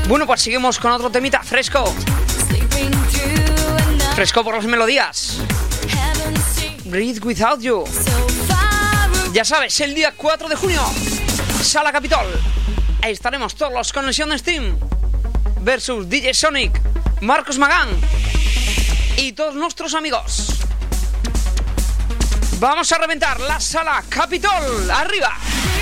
Bueno, pues seguimos con otro temita fresco. Fresco por las melodías. Breathe Without You. Ya sabes, el día 4 de junio, Sala Capitol. Ahí estaremos todos los Conexiones Team versus DJ Sonic, Marcos Magán y todos nuestros amigos. Vamos a reventar la Sala Capitol. ¡Arriba!